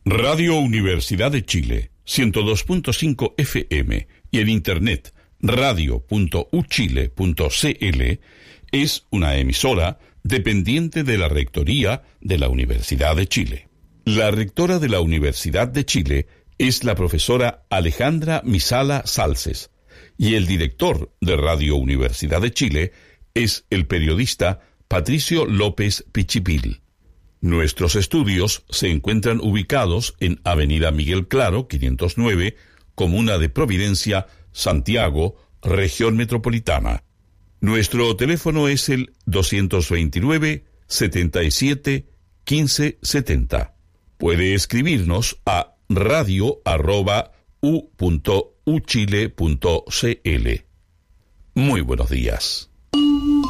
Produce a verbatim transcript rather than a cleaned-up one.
Radio Universidad de Chile, ciento dos punto cinco F M y en internet radio punto u chile punto c l es una emisora dependiente de la Rectoría de la Universidad de Chile. La rectora de la Universidad de Chile es la profesora Alejandra Misala Salces y el director de Radio Universidad de Chile es el periodista Patricio López Pichipil. Nuestros estudios se encuentran ubicados en Avenida Miguel Claro, quinientos nueve, Comuna de Providencia, Santiago, Región Metropolitana. Nuestro teléfono es el doscientos veintinueve, setenta y siete, quince setenta. Puede escribirnos a radio arroba u punto u chile punto c l. Muy buenos días.